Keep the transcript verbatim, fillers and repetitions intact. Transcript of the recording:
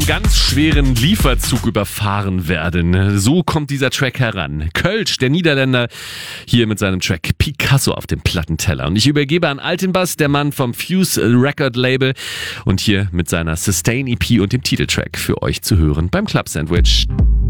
Ganz schweren Lieferzug überfahren werden. So kommt dieser Track heran. Kölsch, der Niederländer, hier mit seinem Track Picasso auf dem Plattenteller. Und ich übergebe an Altenbass, der Mann vom Fuse Record Label, und hier mit seiner Sustain E P und dem Titeltrack für euch zu hören beim Club Sandwich.